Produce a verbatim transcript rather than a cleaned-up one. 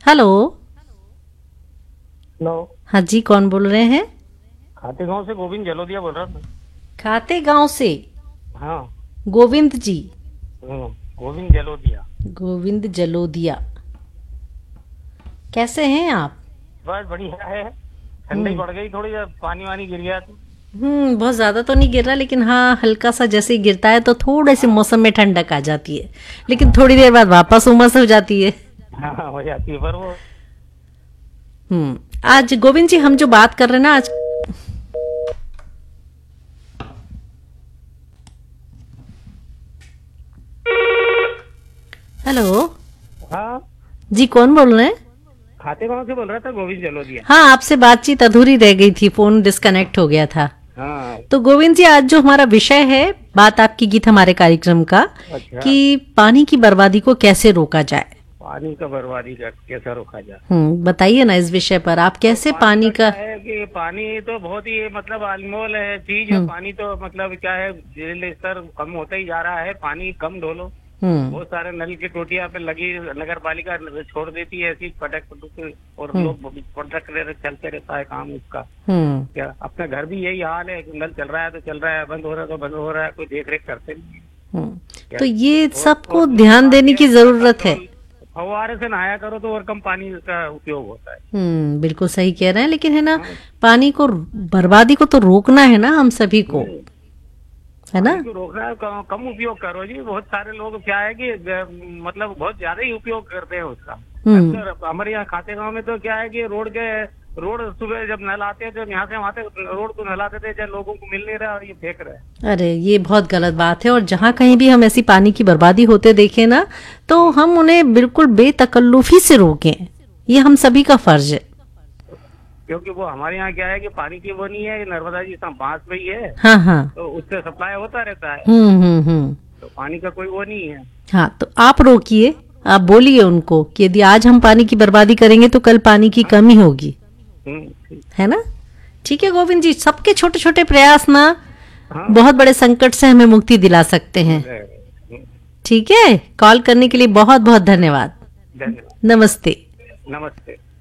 Hello. Hello. हाँ जी, कौन बोल रहे हैं? खाते गांव से गोविंद जलोदिया बोल रहा था। खाते गांव से हाँ। गोविंद जी। हम्म, गोविंद जलोदिया। गोविंद जलोदिया, कैसे हैं आप? बस बढ़िया है। ठंडी हम्म पड़ गई थोड़ी, जब पानी वानी गिर गया तो। हम्म बहुत ज्यादा तो नहीं गिर रहा, लेकिन हाँ हल्का सा जैसे ही गिरता है तो थोड़े से हाँ मौसम में ठंडक आ जाती है, लेकिन हाँ थोड़ी देर बाद वापस उमस हो जाती है। हाँ, हो जाती है पर वो। हम्म आज गोविंद जी हम जो बात कर रहे हैं ना आज। हेलो। हाँ, जी कौन बोल रहे हैं? खाते गांव से बोल रहा था, गोविंद जलोदिया। हाँ, आपसे बातचीत अधूरी रह गई थी, फोन डिस्कनेक्ट हो गया था। हाँ। तो गोविंद जी, आज जो हमारा विषय है, बात आपकी गीत हमारे कार्यक्रम का, अच्छा। कि पानी की बर्बादी को कैसे रोका जाए। पानी का बर्बादी का कैसे रोका जाए? हम्म बताइए ना इस विषय पर, आप तो कैसे पानी पानी का का। क्या है कि पानी तो बहुत ही मतलब अनमोल है चीज है। हम्म पानी तो मतलब क्या है, जल स्तर कम होता ही जा रहा है। पानी कम ढोलो। हम्म बहुत सारे नल की टोटियां पे लगी, नगर पालिका छोड़ देती है ऐसी पटक पटक, और हम्म लोग पटक रहे, चलते रहता है काम उसका। हम्म क्या अपने घर भी यही हाल है, नल चल रहा है तो चल रहा है, बंद हो रहा है तो बंद हो रहा है, कोई देख रेख करते नहीं है। हम्म क्या? तो ये और, सबको और ध्यान बात देने यह की है, थोड़ा जरूरत है। कंट्रोल, फव्वारे से नहाया करो तो और कम पानी का उपयोग होता है। हम्म बिल्कुल सही कह रहे हैं, लेकिन है ना, हाँ। पानी को, बर्बादी को तो रोकना है ना हम सभी को, हम्म। है ना। पानी को रोकना है, कम, कम उपयोग करो जी। बहुत सारे लोग क्या है कि अ, मतलब बहुत ज्यादा ही उपयोग करते हैं उसका। हम्म अक्सर हमारे यहाँ खाते गांव में तो क्या है कि रोड के रोड सुबह जब नल आते हैं, जब यहाँ से वहां से रोड को नहलाते थे, जब लोगों को मिल नहीं रहा और ये फेंक रहे हैं। अरे ये बहुत गलत बात है, और जहाँ कहीं भी हम ऐसी पानी की बर्बादी होते देखें ना, तो हम उन्हें बिल्कुल बेतकल्लुफी से रोकें। ये हम सभी का फर्ज है। क्योंकि वो हमारे यहाँ क्या है कि पानी की वो नहीं है कि नर्मदा जी सब बांस पे ही है, हाँ हाँ। तो उससे सप्लाई होता रहता है। हम्म हम्म हम्म तो पानी का कोई वो नहीं है। हाँ, तो आप रोकिए, आप बोलिए उनको कि यदि आज हम पानी की बर्बादी करेंगे तो कल पानी की हाँ। कमी होगी, हम्म, ठीक। है ना। ठीक है गोविंद जी, सबके छोटे छोटे प्रयास ना हाँ। बहुत बड़े संकट से हमें मुक्ति दिला सकते हैं। हम्म, ठीक है, कॉल करने के लिए बहुत बहुत धन्यवाद। धन्यवाद। नमस्ते। नमस्ते।